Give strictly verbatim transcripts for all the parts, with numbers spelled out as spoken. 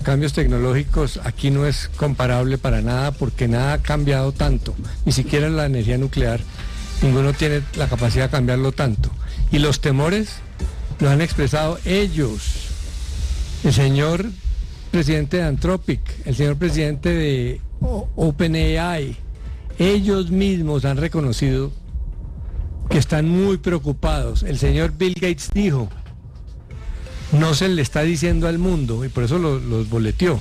cambios tecnológicos aquí no es comparable para nada porque nada ha cambiado tanto, ni siquiera la energía nuclear, ninguno tiene la capacidad de cambiarlo tanto. Y los temores los han expresado ellos, el señor presidente de Anthropic, el señor presidente de OpenAI, ellos mismos han reconocido que están muy preocupados. El señor Bill Gates dijo, no se le está diciendo al mundo, y por eso los, los boleteó,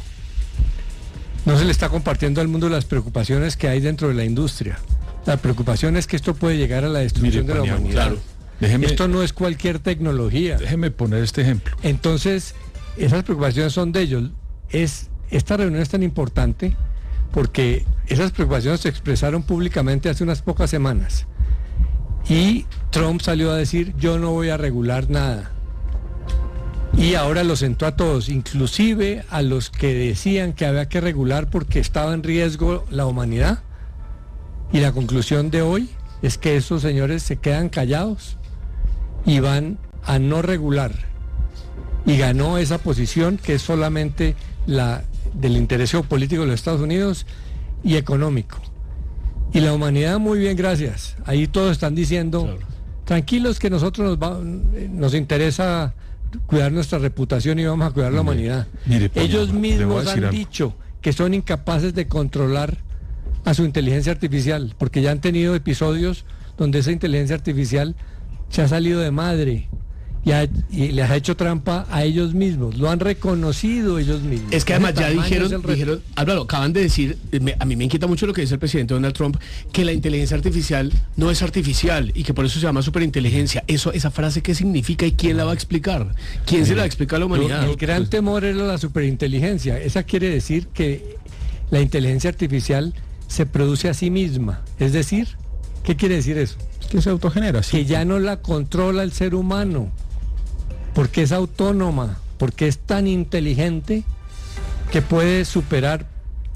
no se le está compartiendo al mundo las preocupaciones que hay dentro de la industria. La preocupación es que esto puede llegar a la destrucción Mire, de la humanidad. Claro. Déjeme, esto no es cualquier tecnología. Déjeme poner este ejemplo. Entonces, esas preocupaciones son de ellos. Es, esta reunión es tan importante porque esas preocupaciones se expresaron públicamente hace unas pocas semanas. Y Trump salió a decir, yo no voy a regular nada. Y ahora lo sentó a todos, inclusive a los que decían que había que regular porque estaba en riesgo la humanidad. Y la conclusión de hoy es que esos señores se quedan callados y van a no regular. Y ganó esa posición que es solamente la del interés geopolítico de los Estados Unidos y económico. Y la humanidad, muy bien, gracias. Ahí todos están diciendo, claro, tranquilos que nosotros nos, va, nos interesa cuidar nuestra reputación y vamos a cuidar mire, la humanidad. Mire, ellos mismos han algo. dicho que son incapaces de controlar a su inteligencia artificial, porque ya han tenido episodios donde esa inteligencia artificial se ha salido de madre y, ha, y les ha hecho trampa a ellos mismos, lo han reconocido ellos mismos. Es que además ya dijeron, dijeron, Álvaro, acaban de decir, me, a mí me inquieta mucho lo que dice el presidente Donald Trump, que la inteligencia artificial no es artificial y que por eso se llama superinteligencia. Eso, esa frase, ¿qué significa y quién la va a explicar? ¿Quién sí. se la va a explicar a la humanidad? El gran pues, temor era la superinteligencia. Esa quiere decir que la inteligencia artificial se produce a sí misma. Es decir, ¿qué quiere decir eso? Es que se autogenera. Sí. Que ya no la controla el ser humano, porque es autónoma, porque es tan inteligente que puede superar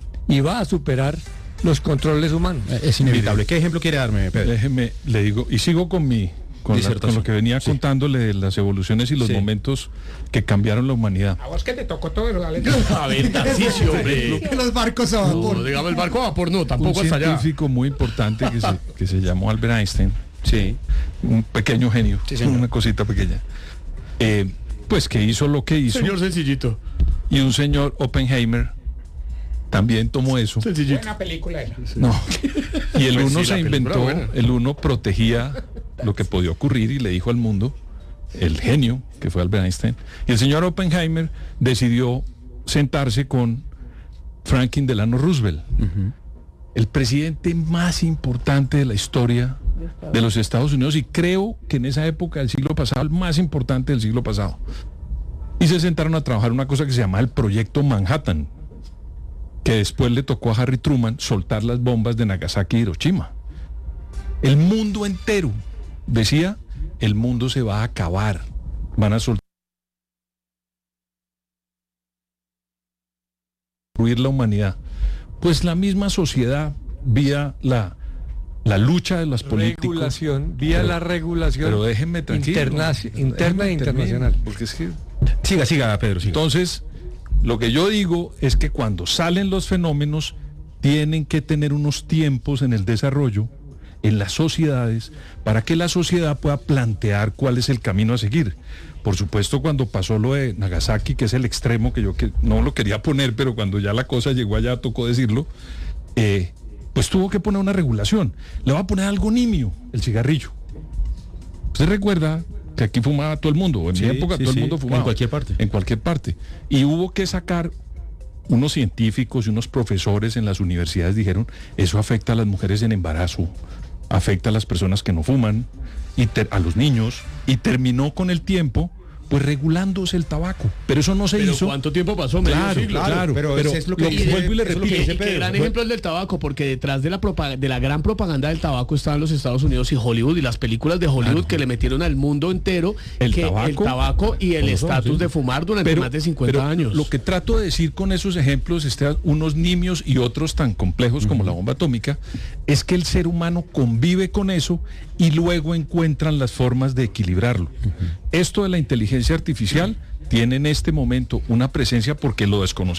y va a superar los controles humanos. Es inevitable. ¿Qué ejemplo quiere darme, Pedro? Déjeme, le digo, y sigo con mi con, la, con lo que venía sí. contándole de las evoluciones y los sí. momentos que cambiaron la humanidad. A vos que te tocó todo, dale. A ver, Tarcisio, hombre. Los barcos a vapor. No, digamos el barco a vapor, no, tampoco hasta allá. Un científico muy importante que se, que se llamó Albert Einstein. Sí. Un pequeño genio. Sí, una cosita pequeña. Eh, pues que hizo lo que hizo. Señor sencillito. Y un señor Oppenheimer también tomó eso. Sencillito. Buena película esa. No. Y el uno pues sí, se inventó, buena. el uno protegía lo que podía ocurrir y le dijo al mundo, el genio que fue Albert Einstein, y el señor Oppenheimer decidió sentarse con Franklin Delano Roosevelt, uh-huh. el presidente más importante de la historia de los Estados Unidos, y creo que en esa época del siglo pasado, el más importante del siglo pasado. Y se sentaron a trabajar una cosa que se llama el Proyecto Manhattan, que después le tocó a Harry Truman soltar las bombas de Nagasaki y Hiroshima. El mundo entero decía, el mundo se va a acabar, van a soltar la humanidad. Pues la misma sociedad, vía la la lucha de los políticos, regulación, vía pero, la regulación, pero déjenme tranquilo, interna, interna e internacional, porque es que siga, siga, Pedro, siga. Entonces, lo que yo digo es que cuando salen los fenómenos tienen que tener unos tiempos en el desarrollo en las sociedades para que la sociedad pueda plantear cuál es el camino a seguir. Por supuesto, cuando pasó lo de Nagasaki, que es el extremo que yo que no lo quería poner, pero cuando ya la cosa llegó allá tocó decirlo, eh, pues tuvo que poner una regulación. Le va a poner algo nimio, el cigarrillo. ¿Usted recuerda que aquí fumaba todo el mundo? En sí, mi época sí, todo sí. el mundo fumaba. En cualquier parte. En cualquier parte. Y hubo que sacar, unos científicos y unos profesores en las universidades dijeron, eso afecta a las mujeres en embarazo, afecta a las personas que no fuman, y ter- a los niños, y terminó con el tiempo pues regulándose el tabaco, pero eso no se pero hizo. ¿Cuánto tiempo pasó? Claro, claro, claro, pero, pero es lo que, lo que vuelvo y le repito. Y qué gran ejemplo es del tabaco, porque detrás de la propag- de la gran propaganda del tabaco estaban los Estados Unidos y Hollywood y las películas de Hollywood, claro, que le metieron al mundo entero el, que tabaco, el tabaco y el estatus sí. de fumar durante pero, más de cincuenta pero años. Lo que trato de decir con esos ejemplos, este, unos nimios y otros tan complejos uh-huh. como la bomba atómica, es que el ser humano convive con eso y luego encuentran las formas de equilibrarlo. Uh-huh. Esto de la inteligencia artificial tiene en este momento una presencia porque lo desconocemos.